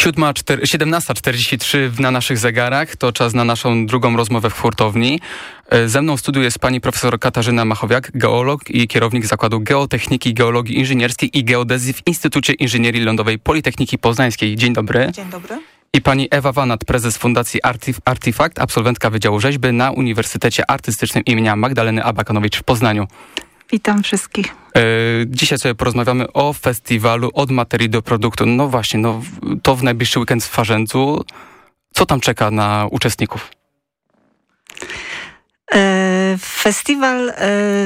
17:43 na naszych zegarach. To czas na naszą drugą rozmowę w hurtowni. Ze mną w studiu jest pani profesor Katarzyna Machowiak, geolog i kierownik Zakładu Geotechniki, Geologii Inżynierskiej i Geodezji w Instytucie Inżynierii Lądowej Politechniki Poznańskiej. Dzień dobry. Dzień dobry. I pani Ewa Wanat, prezes Fundacji Artifakt, absolwentka Wydziału Rzeźby na Uniwersytecie Artystycznym imienia Magdaleny Abakanowicz w Poznaniu. Witam wszystkich. Dzisiaj sobie porozmawiamy o festiwalu Od materii do produktu. No właśnie, to w najbliższy weekend w Farzędzu. Co tam czeka na uczestników? Festiwal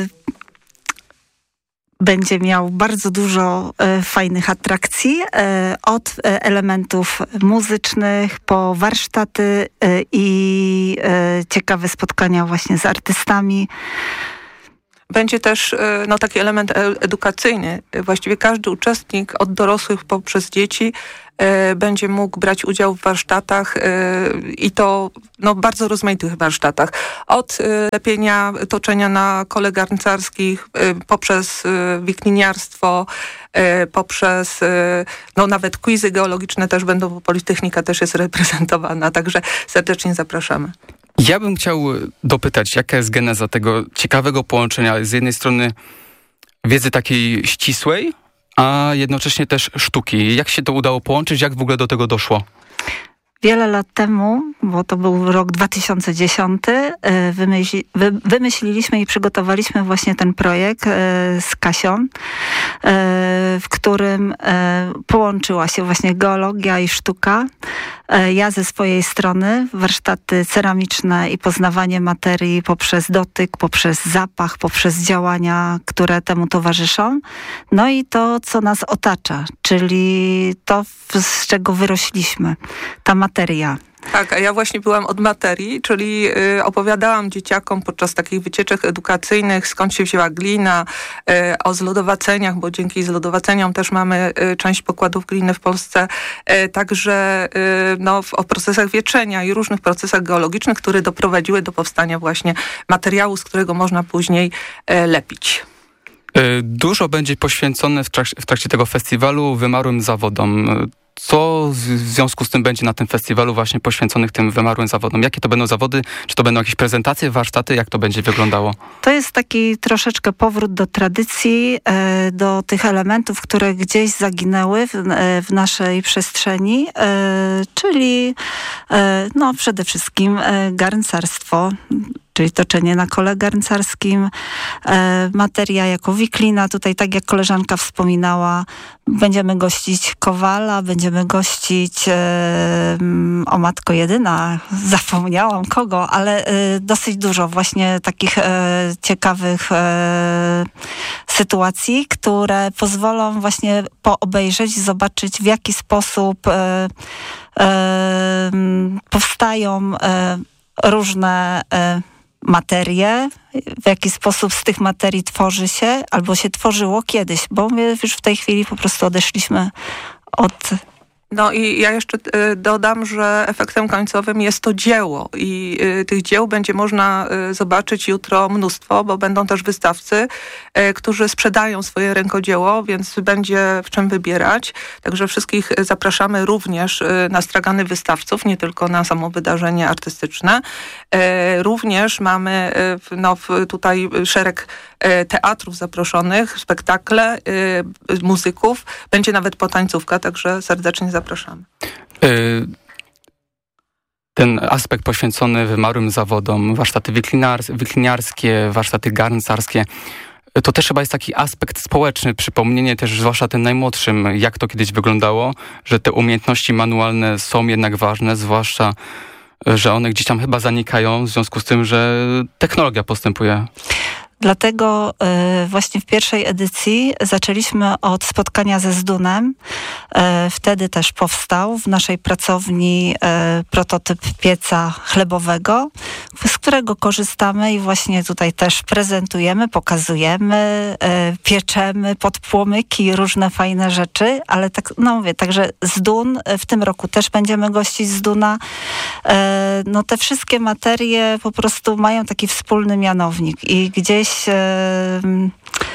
będzie miał bardzo dużo fajnych atrakcji, od elementów muzycznych po warsztaty i ciekawe spotkania właśnie z artystami. Będzie też taki element edukacyjny. Właściwie każdy uczestnik, od dorosłych poprzez dzieci, będzie mógł brać udział w warsztatach i to bardzo rozmaitych warsztatach. Od lepienia toczenia na kole garncarskich, poprzez wikliniarstwo, poprzez nawet quizy geologiczne też będą, bo Politechnika też jest reprezentowana, także serdecznie zapraszamy. Ja bym chciał dopytać, jaka jest geneza tego ciekawego połączenia z jednej strony wiedzy takiej ścisłej, a jednocześnie też sztuki. Jak się to udało połączyć? Jak w ogóle do tego doszło? Wiele lat temu, bo to był rok 2010, wymyśliliśmy i przygotowaliśmy właśnie ten projekt z Kasią, w którym połączyła się właśnie geologia i sztuka. Ja ze swojej strony warsztaty ceramiczne i poznawanie materii poprzez dotyk, poprzez zapach, poprzez działania, które temu towarzyszą. No i to, co nas otacza, czyli to, z czego wyrośliśmy. Ta materia. Tak, a ja właśnie byłam od materii, czyli opowiadałam dzieciakom podczas takich wycieczek edukacyjnych, skąd się wzięła glina, o zlodowaceniach, bo dzięki zlodowaceniom też mamy część pokładów gliny w Polsce, także o procesach wietrzenia i różnych procesach geologicznych, które doprowadziły do powstania właśnie materiału, z którego można później lepić. Dużo będzie poświęcone w trakcie tego festiwalu wymarłym zawodom. Co w związku z tym będzie na tym festiwalu właśnie poświęconych tym wymarłym zawodom? Jakie to będą zawody? Czy to będą jakieś prezentacje, warsztaty? Jak to będzie wyglądało? To jest taki troszeczkę powrót do tradycji, do tych elementów, które gdzieś zaginęły w naszej przestrzeni, czyli przede wszystkim garncarstwo, czyli toczenie na kole garncarskim, materia jako wiklina. Tutaj, tak jak koleżanka wspominała, będziemy gościć kowala, będziemy gościć, o matko jedyna, zapomniałam kogo, ale dosyć dużo właśnie takich ciekawych sytuacji, które pozwolą właśnie poobejrzeć, zobaczyć, w jaki sposób powstają różne materie, w jaki sposób z tych materii tworzy się, albo się tworzyło kiedyś, bo my już w tej chwili po prostu odeszliśmy od... No i ja jeszcze dodam, że efektem końcowym jest to dzieło i tych dzieł będzie można zobaczyć jutro mnóstwo, bo będą też wystawcy, którzy sprzedają swoje rękodzieło, więc będzie w czym wybierać. Także wszystkich zapraszamy również na stragany wystawców, nie tylko na samo wydarzenie artystyczne. Również mamy tutaj szereg teatrów zaproszonych, spektakle, muzyków. Będzie nawet potańcówka, także serdecznie zapraszamy. Ten aspekt poświęcony wymarłym zawodom, warsztaty wikliniarskie, warsztaty garncarskie, to też chyba jest taki aspekt społeczny, przypomnienie też zwłaszcza tym najmłodszym, jak to kiedyś wyglądało, że te umiejętności manualne są jednak ważne, zwłaszcza, że one gdzieś tam chyba zanikają w związku z tym, że technologia postępuje. Dlatego właśnie w pierwszej edycji zaczęliśmy od spotkania ze Zdunem. Wtedy też powstał w naszej pracowni prototyp pieca chlebowego, z którego korzystamy i właśnie tutaj też prezentujemy, pokazujemy, pieczemy pod płomyki różne fajne rzeczy, ale tak, mówię, także Zdun, w tym roku też będziemy gościć Zduna. Te wszystkie materie po prostu mają taki wspólny mianownik i gdzieś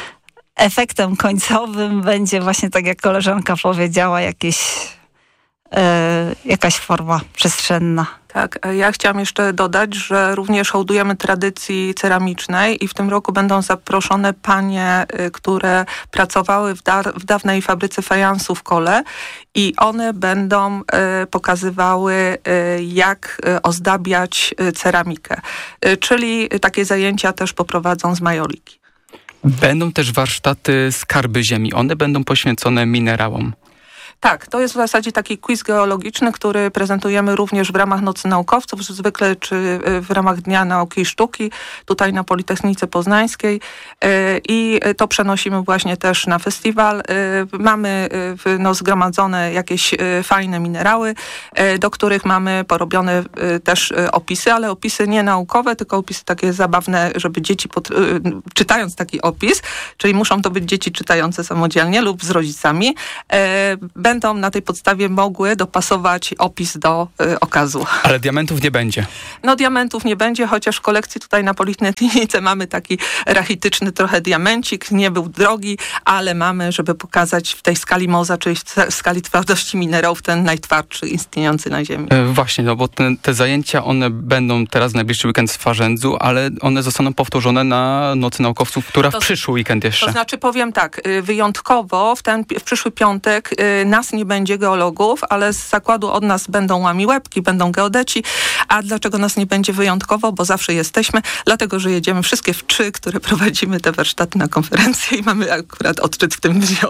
efektem końcowym będzie właśnie, tak jak koleżanka powiedziała, jakieś jakaś forma przestrzenna. Tak, ja chciałam jeszcze dodać, że również hołdujemy tradycji ceramicznej i w tym roku będą zaproszone panie, które pracowały w dawnej fabryce fajansu w Kole i one będą pokazywały, jak ozdabiać ceramikę. Czyli takie zajęcia też poprowadzą z majoliki. Będą też warsztaty Skarby Ziemi. One będą poświęcone minerałom. Tak, to jest w zasadzie taki quiz geologiczny, który prezentujemy również w ramach Nocy Naukowców, zwykle czy w ramach Dnia Nauki i Sztuki, tutaj na Politechnice Poznańskiej i to przenosimy właśnie też na festiwal. Mamy zgromadzone jakieś fajne minerały, do których mamy porobione też opisy, ale opisy nie naukowe, tylko opisy takie zabawne, żeby dzieci czytając taki opis, czyli muszą to być dzieci czytające samodzielnie lub z rodzicami, będą na tej podstawie mogły dopasować opis do okazu. Ale diamentów nie będzie. No diamentów nie będzie, chociaż w kolekcji tutaj na Politechnice mamy taki rachityczny trochę diamencik, nie był drogi, ale mamy, żeby pokazać w tej skali Mohsa, czyli w skali twardości minerałów, ten najtwardszy istniejący na Ziemi. Właśnie, no bo te zajęcia, one będą teraz najbliższy weekend w Swarzędzu, ale one zostaną powtórzone na Nocy Naukowców, która w przyszły weekend jeszcze. To znaczy powiem tak, wyjątkowo w przyszły piątek nas nie będzie geologów, ale z zakładu od nas będą łamiłebki, będą geodeci. A dlaczego nas nie będzie wyjątkowo? Bo zawsze jesteśmy, dlatego, że jedziemy wszystkie w 3, które prowadzimy te warsztaty na konferencję i mamy akurat odczyt w tym dniu.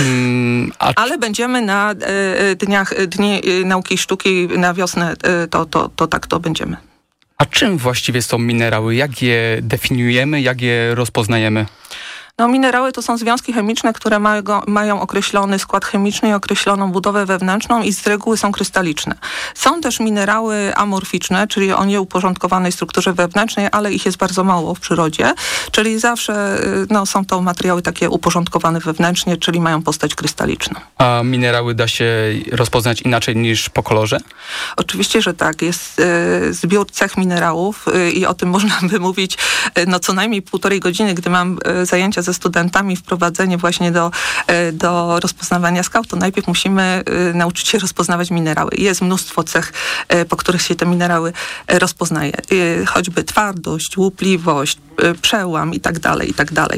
Ale będziemy na Dni Nauki i Sztuki na wiosnę, to tak to będziemy. A czym właściwie są minerały? Jak je definiujemy? Jak je rozpoznajemy? No, minerały to są związki chemiczne, które mają określony skład chemiczny i określoną budowę wewnętrzną i z reguły są krystaliczne. Są też minerały amorficzne, czyli o nieuporządkowanej strukturze wewnętrznej, ale ich jest bardzo mało w przyrodzie, czyli zawsze są to materiały takie uporządkowane wewnętrznie, czyli mają postać krystaliczną. A minerały da się rozpoznać inaczej niż po kolorze? Oczywiście, że tak. Jest zbiór cech minerałów i o tym można by mówić co najmniej 1,5 godziny, gdy mam zajęcia ze studentami, wprowadzenie właśnie do rozpoznawania skał, to najpierw musimy nauczyć się rozpoznawać minerały. Jest mnóstwo cech, po których się te minerały rozpoznaje. Choćby twardość, łupliwość, przełam i tak dalej, i tak dalej.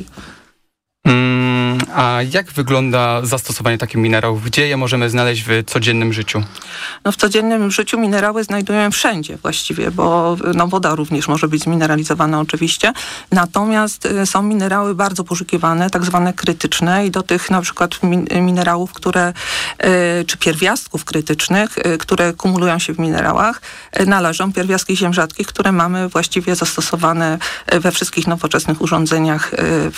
A jak wygląda zastosowanie takich minerałów? Gdzie je możemy znaleźć w codziennym życiu? No w codziennym życiu minerały znajdują wszędzie właściwie, bo woda również może być zmineralizowana oczywiście. Natomiast są minerały bardzo poszukiwane, tak zwane krytyczne i do tych na przykład minerałów, czy pierwiastków krytycznych, które kumulują się w minerałach, należą pierwiastki ziem rzadkich, które mamy właściwie zastosowane we wszystkich nowoczesnych urządzeniach,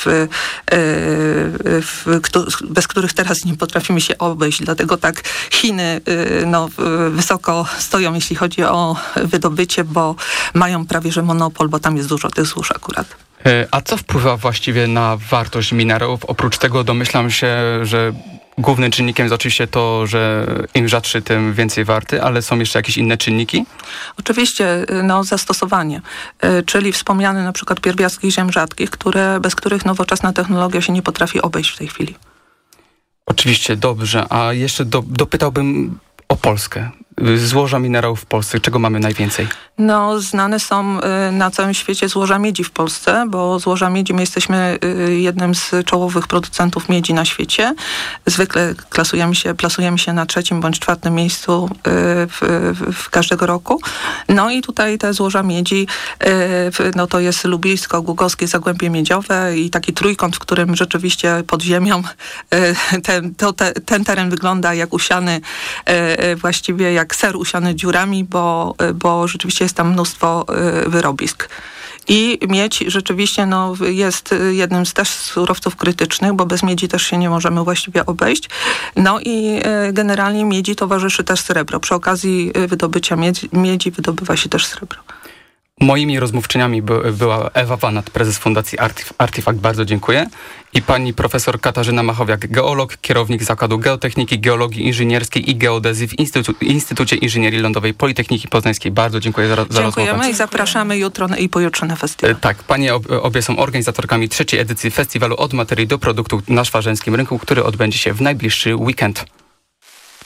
bez których teraz nie potrafimy się obejść. Dlatego tak Chiny wysoko stoją, jeśli chodzi o wydobycie, bo mają prawie że monopol, bo tam jest dużo tych złóż akurat. A co wpływa właściwie na wartość minerałów? Oprócz tego domyślam się, że głównym czynnikiem jest oczywiście to, że im rzadszy, tym więcej warty, ale są jeszcze jakieś inne czynniki? Oczywiście, zastosowanie, czyli wspomniane na przykład pierwiastki ziem rzadkich, bez których nowoczesna technologia się nie potrafi obejść w tej chwili. Oczywiście, dobrze. A jeszcze dopytałbym o Polskę. Złoża minerałów w Polsce. Czego mamy najwięcej? Znane są na całym świecie złoża miedzi w Polsce, bo złoża miedzi, my jesteśmy jednym z czołowych producentów miedzi na świecie. Zwykle plasujemy się na 3. bądź 4. miejscu w każdego roku. I tutaj te złoża miedzi, to jest Lubiesko-Głogowskie Zagłębie Miedziowe i taki trójkąt, w którym rzeczywiście pod ziemią ten teren wygląda jak usiany, właściwie jak ser usiany dziurami, bo rzeczywiście jest tam mnóstwo wyrobisk. I miedź rzeczywiście jest jednym z też surowców krytycznych, bo bez miedzi też się nie możemy właściwie obejść. I generalnie miedzi towarzyszy też srebro. Przy okazji wydobycia miedzi wydobywa się też srebro. Moimi rozmówczyniami była Ewa Wanat, prezes Fundacji Artifakt. Bardzo dziękuję. I pani profesor Katarzyna Machowiak, geolog, kierownik Zakładu Geotechniki, Geologii Inżynierskiej i Geodezji w Instytucie Inżynierii Lądowej Politechniki Poznańskiej. Bardzo dziękuję za rozmowę. Dziękujemy i zapraszamy jutro i pojutrze na festiwal. Tak, panie obie są organizatorkami 3. edycji festiwalu Od materii do produktu na Szwarzęskim Rynku, który odbędzie się w najbliższy weekend.